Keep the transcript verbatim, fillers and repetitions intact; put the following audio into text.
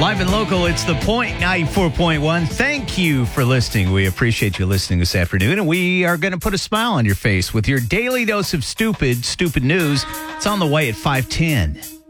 Live and local, it's The Point ninety-four point one. Thank you for listening. We appreciate you listening this afternoon, and we are going to put a smile on your face with your daily dose of stupid, stupid news. It's on the way at five ten.